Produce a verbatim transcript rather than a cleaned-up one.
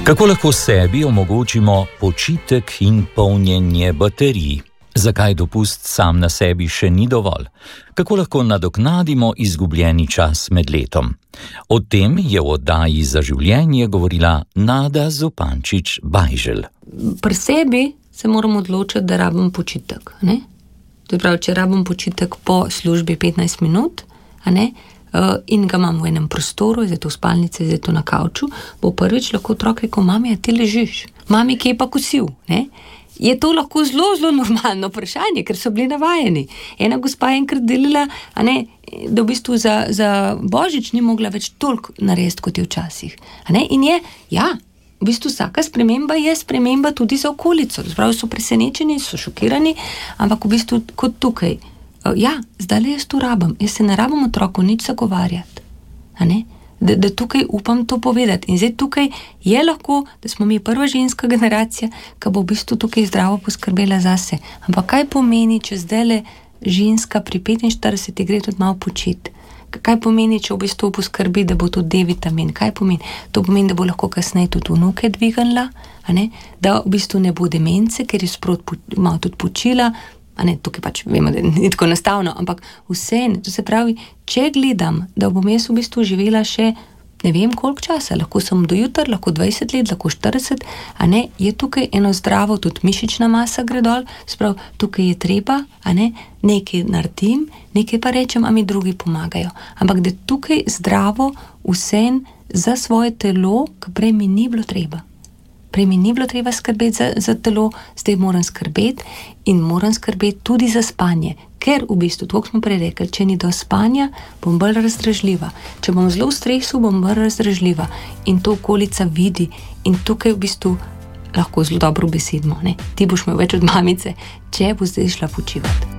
Kako lahko sebi omogočimo počitek in polnjenje baterij? Zakaj dopust sam na sebi še ni dovolj? Kako lahko nadoknadimo izgubljeni čas med letom? O tem je v oddaji Za življenje govorila Nada Zupančič-Bajželj. Pri sebi se moram odločiti, da rabim počitek. Ne? To je pravi, če rabim počitek po službi petnajst minut, a ne? In ga imam v enem prostoru, zdaj to v spalnici, zdaj to na kavču, bo prvič lahko otrok rekel: mami, a ti ležiš? Mami, kje je pa kosil? Ne? Je to lahko zelo, zelo normalno vprašanje, ker so bili navajeni. Ena gospa je enkrat delila, a ne, da v bistvu za, za Božič ni mogla več toliko narediti, kot je včasih. A ne? In je, ja, v bistvu vsaka sprememba je sprememba tudi za okolico. Zpravi so presenečeni, so šokirani, ampak v bistvu kot tukaj. Ja, zdaj le jaz to rabim. Jaz se ne rabim otroku nič zagovarjati. A ne? Da, da tukaj upam to povedati. In zdaj tukaj je lahko, da smo mi prva ženska generacija, ki bo v bistvu tukaj zdravo poskrbela zase. Ampak kaj pomeni, če zdaj le ženska pri petinštiridesetih gre tudi malo počiti? Kaj pomeni, če v bistvu poskrbi, da bo tudi D-vitamin? Kaj pomeni? To pomeni, da bo lahko kasneje tudi vnuke dvignila, a ne? Da v bistvu ne bo demence, ker je sprot po, malo tudi počila. A ne, tukaj pač vemo, da ni tako enostavno, ampak vse, to se pravi, če gledam, da bom jaz v bistvu živela še ne vem koliko časa, lahko sem do jutra, lahko dvajset let, lahko štirideset, a ne, je tukaj eno zdravo, tudi mišična masa gre dol, sprav, tukaj je treba, a ne, nekaj naredim, nekaj pa rečem, a mi drugi pomagajo. Ampak da tukaj zdravo vse za svoje telo, ki prej mi ni bilo treba. Prej mi ni bilo treba skrbeti za, za telo, zdaj moram skrbeti in moram skrbeti tudi za spanje. Ker v bistvu, tako smo prej rekli, če ni do spanja, bom bolj razdražljiva. Če bom zelo v stresu, bom bolj razdražljiva. In to okolica vidi. In tukaj v bistvu lahko zelo dobro besedimo. Ne? Ti boš imel več od mamice, če bo zdaj šla počivati.